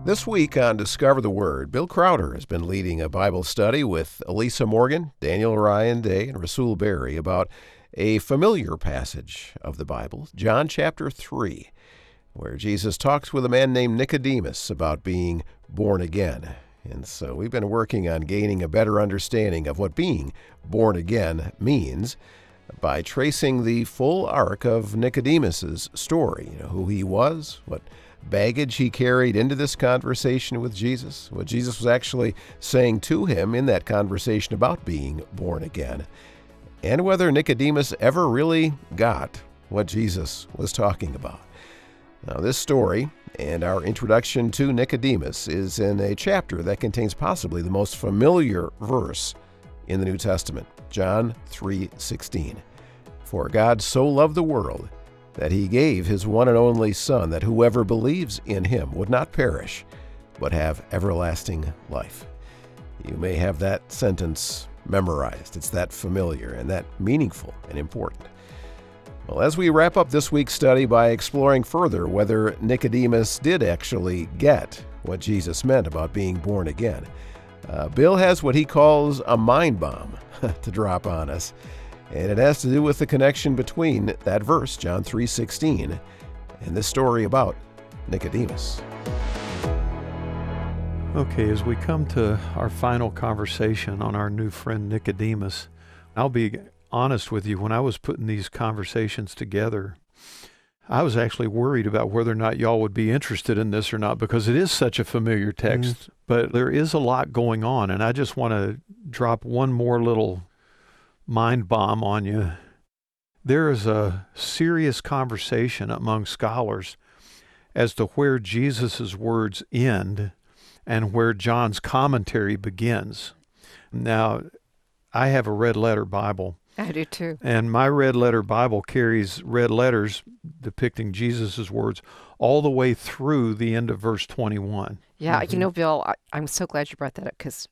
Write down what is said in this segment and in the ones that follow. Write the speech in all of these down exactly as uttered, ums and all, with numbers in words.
This week on Discover the Word, Bill Crowder has been leading a Bible study with Elisa Morgan, Daniel Ryan Day, and Rasul Berry about a familiar passage of the Bible, John chapter three, where Jesus talks with a man named Nicodemus about being born again. And so we've been working on gaining a better understanding of what being born again means by tracing the full arc of Nicodemus's story, you know, who he was, what baggage he carried into this conversation with Jesus, what Jesus was actually saying to him in that conversation about being born again, and whether Nicodemus ever really got what Jesus was talking about. Now, this story and our introduction to Nicodemus is in a chapter that contains possibly the most familiar verse in the New Testament, John three sixteen. For God so loved the world that he gave his one and only Son, that whoever believes in him would not perish, but have everlasting life. You may have that sentence memorized. It's that familiar and that meaningful and important. Well, as we wrap up this week's study by exploring further whether Nicodemus did actually get what Jesus meant about being born again, uh, Bill has what he calls a mind bomb to drop on us. And it has to do with the connection between that verse, John three sixteen, and this story about Nicodemus. Okay, as we come to our final conversation on our new friend Nicodemus, I'll be honest with you, when I was putting these conversations together, I was actually worried about whether or not y'all would be interested in this or not, because it is such a familiar text, mm-hmm. but there is a lot going on, and I just want to drop one more little mind bomb on you. There is a serious conversation among scholars as to where Jesus's words end and where John's commentary begins. Now, I have a red letter Bible. I do too. And my red letter Bible carries red letters depicting Jesus's words all the way through the end of verse twenty-one. Yeah, mm-hmm. you know, Bill, I, I'm so glad you brought that up, because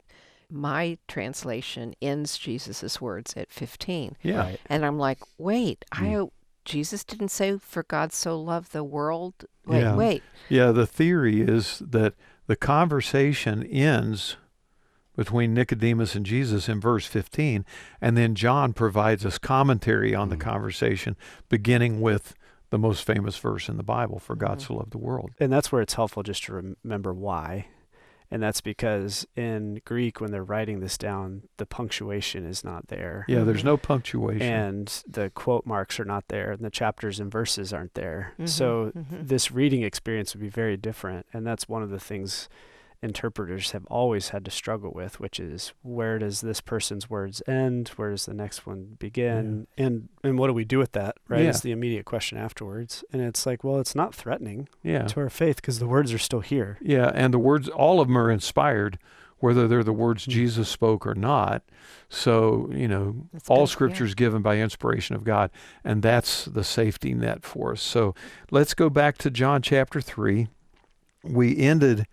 my translation ends Jesus's words at fifteen. Yeah. Right. And I'm like, wait, mm. I Jesus didn't say, for God so loved the world? Wait, yeah. wait. Yeah, the theory is that the conversation ends between Nicodemus and Jesus in verse fifteen, and then John provides us commentary on mm. the conversation, beginning with the most famous verse in the Bible, for God mm. so loved the world. And that's where it's helpful just to remember why. And that's because in Greek, when they're writing this down, the punctuation is not there. Yeah, there's no punctuation. And the quote marks are not there, and the chapters and verses aren't there. Mm-hmm, so mm-hmm. this reading experience would be very different. And that's one of the things interpreters have always had to struggle with, which is, where does this person's words end? Where does the next one begin? Yeah. And and what do we do with that, right? Yeah. It's the immediate question afterwards. And it's like, well, it's not threatening yeah. to our faith, because the words are still here. Yeah, and the words, all of them are inspired, whether they're the words mm-hmm. Jesus spoke or not. So, you know, that's all good. Scripture is yeah. given by inspiration of God, and that's the safety net for us. So let's go back to John chapter three. We ended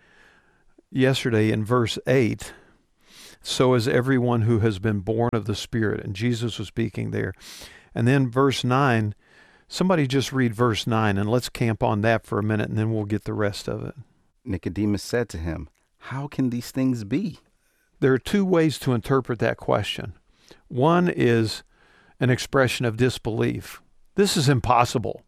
yesterday in verse eight, so is everyone who has been born of the Spirit, and Jesus was speaking there. And then verse nine, somebody just read verse nine, and let's camp on that for a minute, and then we'll get the rest of it. Nicodemus said to him, "How can these things be?" There are two ways to interpret that question. One is an expression of disbelief. This is impossible.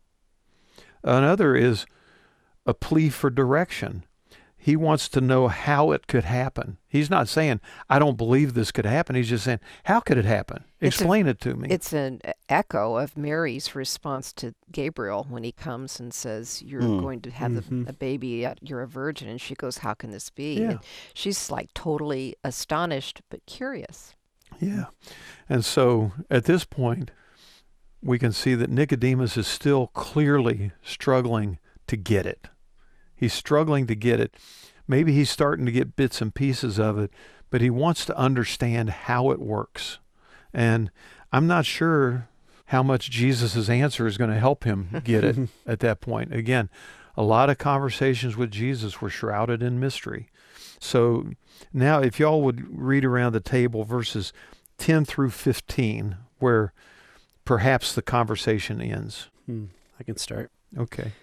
Another is a plea for direction. He wants to know how it could happen. He's not saying, I don't believe this could happen. He's just saying, how could it happen? Explain a, it to me. It's an echo of Mary's response to Gabriel when he comes and says, you're mm. going to have mm-hmm. a, a baby, you're a virgin. And she goes, how can this be? Yeah. And she's like totally astonished, but curious. Yeah. And so at this point, we can see that Nicodemus is still clearly struggling to get it. He's struggling to get it. Maybe he's starting to get bits and pieces of it, but he wants to understand how it works. And I'm not sure how much Jesus' answer is going to help him get it at that point. Again, a lot of conversations with Jesus were shrouded in mystery. So now if y'all would read around the table verses ten through fifteen, where perhaps the conversation ends. Hmm. I can start. Okay.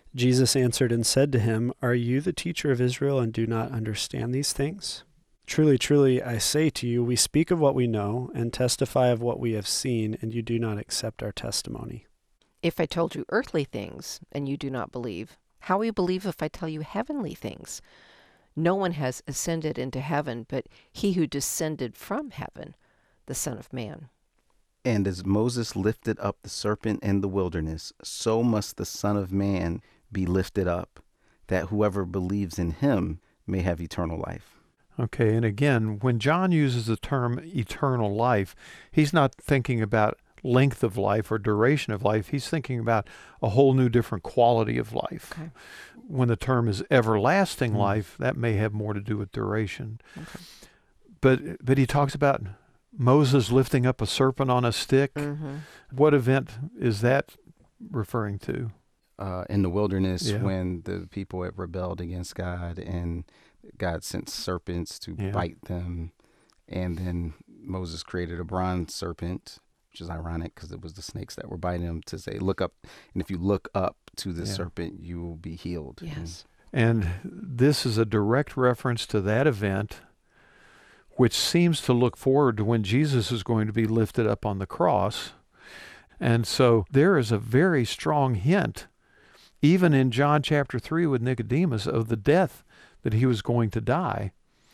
Jesus answered and said to him, "Are you the teacher of Israel and do not understand these things? Truly, truly, I say to you, we speak of what we know and testify of what we have seen, and you do not accept our testimony." If I told you earthly things and you do not believe, how will you believe if I tell you heavenly things? No one has ascended into heaven but he who descended from heaven, the Son of Man. And as Moses lifted up the serpent in the wilderness, so must the Son of Man be lifted up, that whoever believes in him may have eternal life. Okay, and again, when John uses the term eternal life, he's not thinking about length of life or duration of life. He's thinking about a whole new different quality of life. Okay. When the term is everlasting Mm. life, that may have more to do with duration. Okay. But but he talks about Moses lifting up a serpent on a stick. Mm-hmm. What event is that referring to? Uh, in the wilderness, Yeah. when the people had rebelled against God and God sent serpents to Yeah. bite them, and then Moses created a bronze serpent, which is ironic because it was the snakes that were biting him, to say, look up, and if you look up to the Yeah. serpent, you will be healed. Yes. And this is a direct reference to that event, which seems to look forward to when Jesus is going to be lifted up on the cross. And so there is a very strong hint, even in John chapter three with Nicodemus, of the death that he was going to die.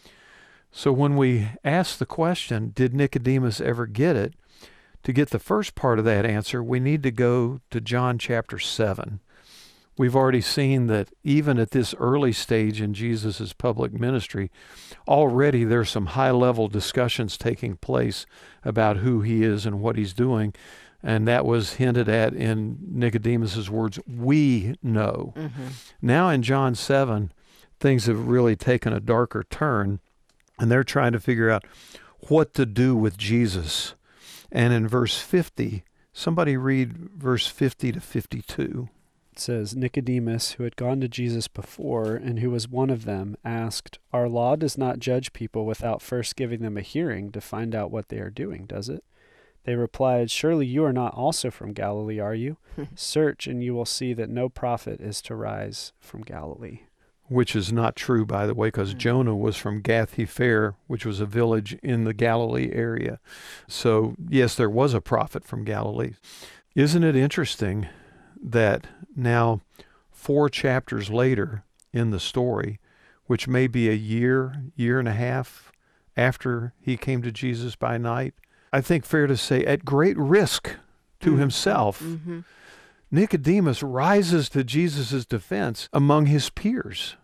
So when we ask the question, did Nicodemus ever get it? To get the first part of that answer, we need to go to John chapter seven. We've already seen that even at this early stage in Jesus' public ministry, already there's some high-level discussions taking place about who he is and what he's doing, and that was hinted at in Nicodemus's words, "We know." Mm-hmm. Now in John seven, things have really taken a darker turn, and they're trying to figure out what to do with Jesus. And in verse fifty, somebody read verse fifty to fifty-two. It says, Nicodemus, who had gone to Jesus before and who was one of them, asked, "Our law does not judge people without first giving them a hearing to find out what they are doing, does it?" They replied, "Surely you are not also from Galilee, are you? Search, and you will see that no prophet is to rise from Galilee." Which is not true, by the way, because Mm. Jonah was from Gath-hepher, which was a village in the Galilee area. So, yes, there was a prophet from Galilee. Isn't it interesting that now, four chapters later in the story, which may be a year, year and a half after he came to Jesus by night, I think fair to say, at great risk to Mm. himself, Mm-hmm. Nicodemus rises to Jesus' defense among his peers.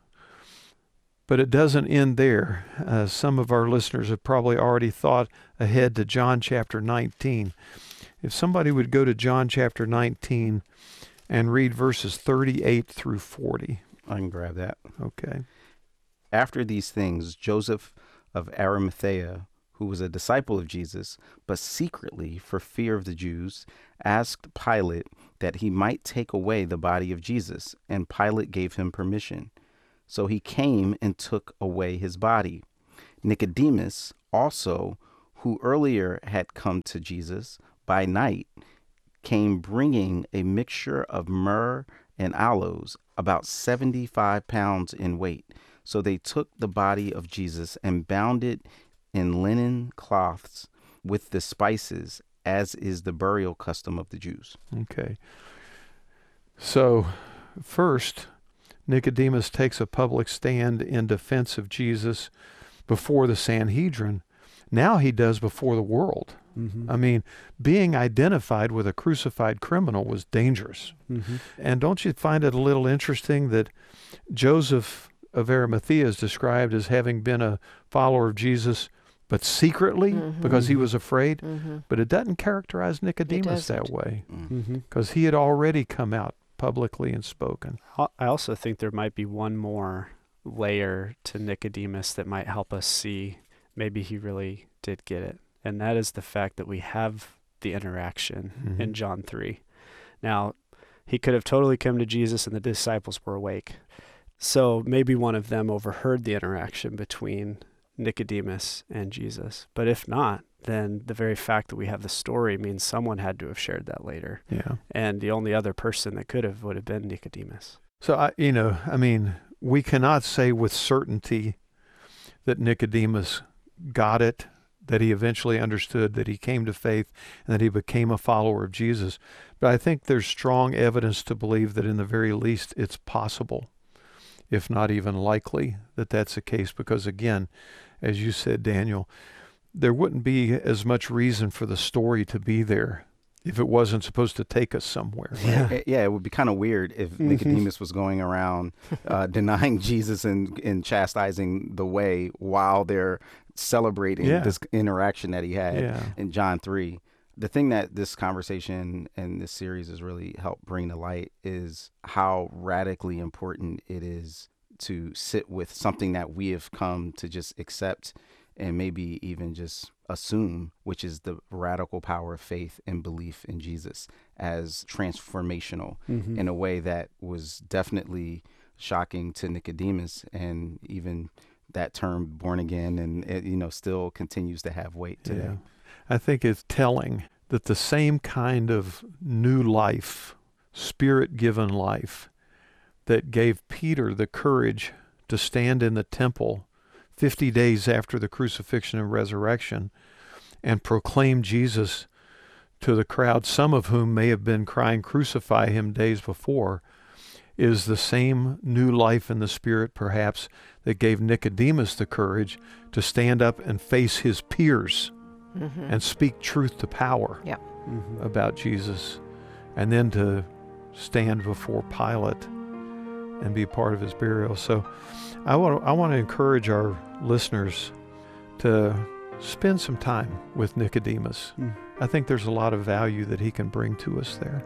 But it doesn't end there. Uh, some of our listeners have probably already thought ahead to John chapter nineteen. If somebody would go to John chapter nineteen and read verses thirty-eight through forty. I can grab that. Okay. After these things, Joseph of Arimathea, who was a disciple of Jesus, but secretly for fear of the Jews, asked Pilate that he might take away the body of Jesus, and Pilate gave him permission. So he came and took away his body. Nicodemus also, who earlier had come to Jesus by night, came bringing a mixture of myrrh and aloes, about seventy-five pounds in weight. So they took the body of Jesus and bound it in linen cloths with the spices, as is the burial custom of the Jews. Okay. So, first, Nicodemus takes a public stand in defense of Jesus before the Sanhedrin. Now he does before the world. Mm-hmm. I mean, being identified with a crucified criminal was dangerous. Mm-hmm. And don't you find it a little interesting that Joseph of Arimathea is described as having been a follower of Jesus, but secretly Mhm. because he was afraid? Mm-hmm. But it doesn't characterize Nicodemus that doesn't. way, Mm-hmm. because he had already come out publicly and spoken. I also think there might be one more layer to Nicodemus that might help us see maybe he really did get it. And that is the fact that we have the interaction Mhm. in John three. Now, he could have totally come to Jesus and the disciples were awake. So maybe one of them overheard the interaction between Nicodemus and Jesus. But if not, then the very fact that we have the story means someone had to have shared that later. Yeah. And the only other person that could have would have been Nicodemus. So, I, you know, I mean, we cannot say with certainty that Nicodemus got it, that he eventually understood, that he came to faith, and that he became a follower of Jesus. But I think there's strong evidence to believe that in the very least it's possible, if not even likely, that that's the case. Because again, as you said, Daniel, there wouldn't be as much reason for the story to be there if it wasn't supposed to take us somewhere. Yeah, yeah, it would be kind of weird if Mhm. Nicodemus was going around uh, denying Jesus and, and chastising the way while they're celebrating Yeah. this interaction that he had Yeah. in John three. The thing that this conversation and this series has really helped bring to light is how radically important it is to sit with something that we have come to just accept and maybe even just assume, which is the radical power of faith and belief in Jesus as transformational Mhm. in a way that was definitely shocking to Nicodemus, and even that term born again, and it, you know, still continues to have weight today. Yeah. I think it's telling that the same kind of new life, spirit-given life, that gave Peter the courage to stand in the temple fifty days after the crucifixion and resurrection and proclaim Jesus to the crowd, some of whom may have been crying, "Crucify him," days before, is the same new life in the Spirit, perhaps, that gave Nicodemus the courage to stand up and face his peers Mm-hmm. and speak truth to power Yeah. Mhm. about Jesus, and then to stand before Pilate and be part of his burial. So I want to, I want to encourage our listeners to spend some time with Nicodemus. Mm. I think there's a lot of value that he can bring to us there.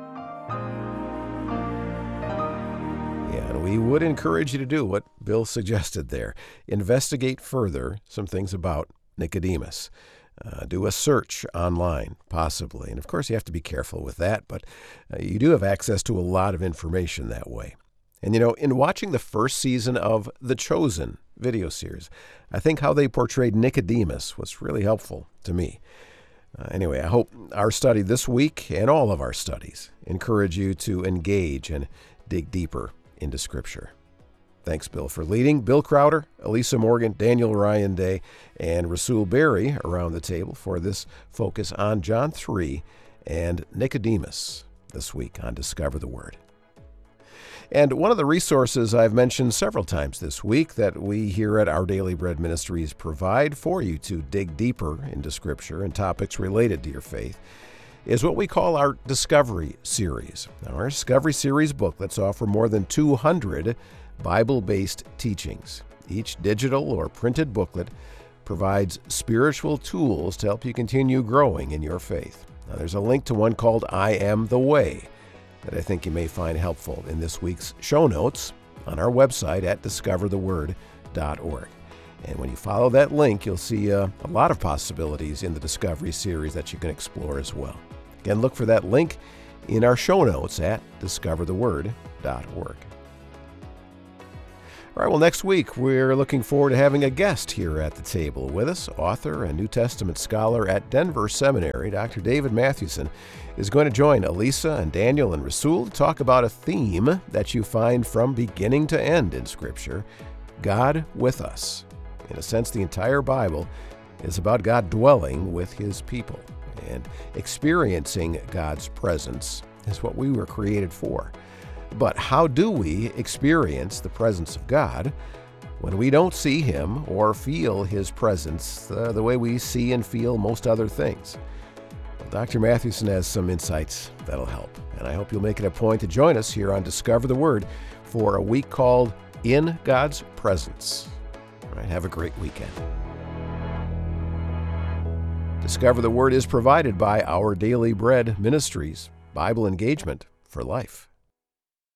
Yeah, and we would encourage you to do what Bill suggested there. Investigate further some things about Nicodemus. Uh, do a search online, possibly. And of course, you have to be careful with that, but uh, you do have access to a lot of information that way. And you know, in watching the first season of The Chosen video series, I think how they portrayed Nicodemus was really helpful to me. Uh, anyway, I hope our study this week and all of our studies encourage you to engage and dig deeper into Scripture. Thanks, Bill, for leading. Bill Crowder, Elisa Morgan, Daniel Ryan Day, and Rasul Berry around the table for this focus on John three and Nicodemus this week on Discover the Word. And one of the resources I've mentioned several times this week that we here at Our Daily Bread Ministries provide for you to dig deeper into Scripture and topics related to your faith is what we call our Discovery Series. Now, our Discovery Series booklets offer more than two hundred Bible-based teachings. Each digital or printed booklet provides spiritual tools to help you continue growing in your faith. Now, there's a link to one called I Am the Way that I think you may find helpful in this week's show notes on our website at discover the word dot org. And when you follow that link, you'll see uh, a lot of possibilities in the Discovery Series that you can explore as well. Again, look for that link in our show notes at discover the word dot org. All right, well, next week we're looking forward to having a guest here at the table with us. Author and New Testament scholar at Denver Seminary, Doctor David Mathewson, is going to join Elisa and Daniel and Rasul to talk about a theme that you find from beginning to end in Scripture, God with us. In a sense, the entire Bible is about God dwelling with His people, and experiencing God's presence is what we were created for. But how do we experience the presence of God when we don't see Him or feel His presence uh, the way we see and feel most other things? Well, Doctor Mathewson has some insights that'll help, and I hope you'll make it a point to join us here on Discover the Word for a week called In God's Presence. All right, have a great weekend. Discover the Word is provided by Our Daily Bread Ministries, Bible engagement for life.